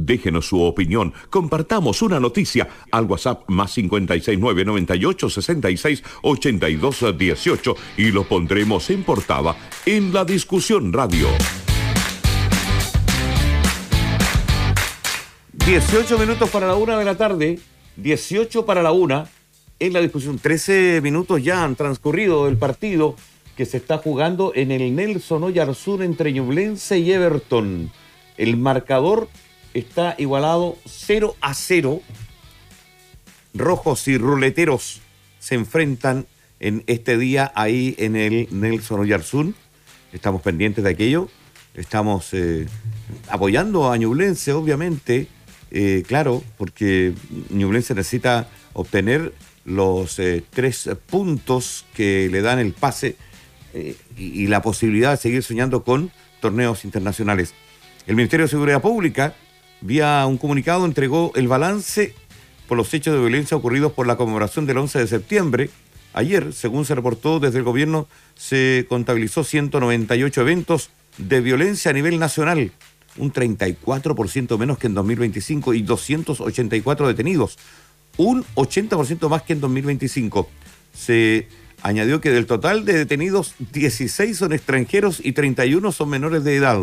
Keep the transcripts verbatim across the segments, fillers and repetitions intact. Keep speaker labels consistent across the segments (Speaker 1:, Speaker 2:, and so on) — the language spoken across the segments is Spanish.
Speaker 1: Déjenos su opinión, compartamos una noticia al WhatsApp más cincuenta y seis nueve noventa y ocho sesenta y seis ochenta y dos dieciocho y lo pondremos en portada en La Discusión Radio.
Speaker 2: dieciocho minutos para la una de la tarde, dieciocho para la una, en La Discusión. trece minutos ya han transcurrido del partido que se está jugando en el Nelson Oyarzún entre Ñublense y Everton. El marcador está igualado cero a cero. Rojos y ruleteros se enfrentan en este día ahí en el Nelson Oyarzún. Estamos pendientes de aquello. Estamos eh, apoyando a Ñublense, obviamente. Eh, claro, porque Ñublense necesita obtener los eh, tres puntos que le dan el pase eh, y, y la posibilidad de seguir soñando con torneos internacionales. El Ministerio de Seguridad Pública, vía un comunicado, entregó el balance por los hechos de violencia ocurridos por la conmemoración del once de septiembre. Ayer, según se reportó desde el gobierno, se contabilizó ciento noventa y ocho eventos de violencia a nivel nacional, un treinta y cuatro por ciento menos que en dos mil veinticinco y doscientos ochenta y cuatro detenidos, un ochenta por ciento más que en dos mil veinticinco. Se añadió que del total de detenidos, dieciséis son extranjeros y treinta y uno son menores de edad.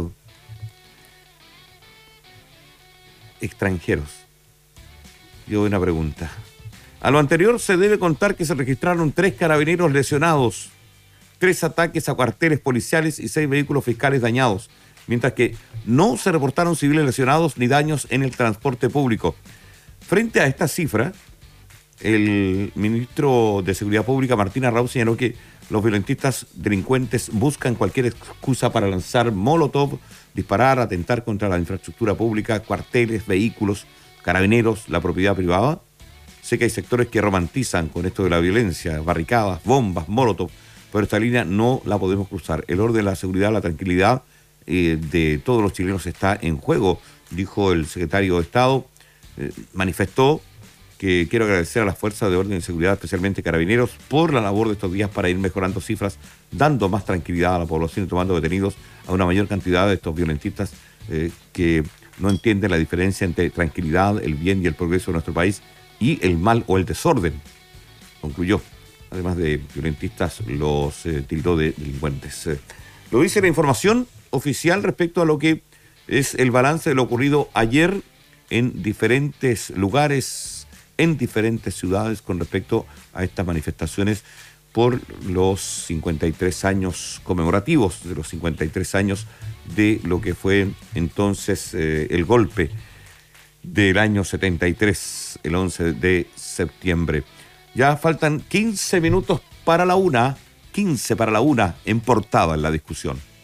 Speaker 2: Extranjeros. Yo doy una pregunta. A lo anterior se debe contar que se registraron tres carabineros lesionados, tres ataques a cuarteles policiales y seis vehículos fiscales dañados, mientras que no se reportaron civiles lesionados ni daños en el transporte público. Frente a esta cifra, el ministro de Seguridad Pública, Martín Arrau, señaló que los violentistas delincuentes buscan cualquier excusa para lanzar molotov, disparar, atentar contra la infraestructura pública, cuarteles, vehículos, carabineros, la propiedad privada. Sé que hay sectores que romantizan con esto de la violencia, barricadas, bombas, molotov, pero esta línea no la podemos cruzar. El orden, la seguridad, la tranquilidad eh, de todos los chilenos está en juego, dijo el secretario de Estado. Eh, manifestó que quiero agradecer a las fuerzas de orden y seguridad, especialmente carabineros, por la labor de estos días para ir mejorando cifras, dando más tranquilidad a la población y tomando detenidos a una mayor cantidad de estos violentistas eh, que no entienden la diferencia entre tranquilidad, el bien y el progreso de nuestro país y el mal o el desorden, concluyó. Además de violentistas, los eh, tildó de delincuentes. Eh, lo dice la información oficial respecto a lo que es el balance de lo ocurrido ayer en diferentes lugares, en diferentes ciudades con respecto a estas manifestaciones por los cincuenta y tres años conmemorativos, de los cincuenta y tres años de lo que fue entonces eh, el golpe del año setenta y tres, el once de septiembre. Ya faltan quince minutos para la una, quince para la una en portada en La Discusión.